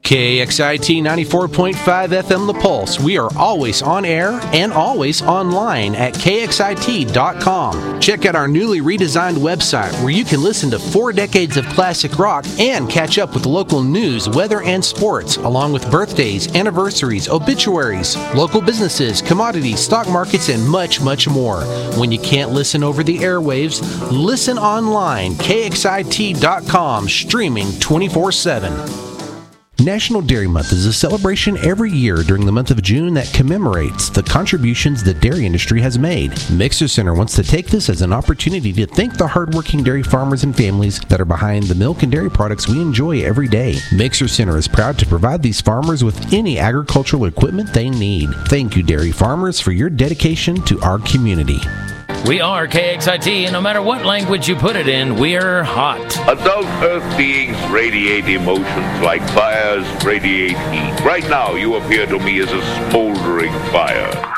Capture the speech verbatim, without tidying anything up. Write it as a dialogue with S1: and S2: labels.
S1: K X I T ninety-four point five F M The Pulse. We are always on air and always online at K X I T dot com. Check out our newly redesigned website where you can listen to four decades of classic rock and catch up with local news, weather, and sports, along with birthdays, anniversaries, obituaries, local businesses, commodities, stock markets, and much, much more. When you can't listen over the airwaves, listen online, K X I T dot com, streaming twenty-four seven. National Dairy Month is a celebration every year during the month of June that commemorates the contributions the dairy industry has made. Mixer Center wants to take this as an opportunity to thank the hardworking dairy farmers and families that are behind the milk and dairy products we enjoy every day. Mixer Center is proud to provide these farmers with any agricultural equipment they need. Thank you, dairy farmers, for your dedication to our community.
S2: We are K X I T, and no matter what language you put it in, we're hot.
S3: Adult Earth beings radiate emotions like fires radiate heat. Right now, you appear to me as a smoldering fire.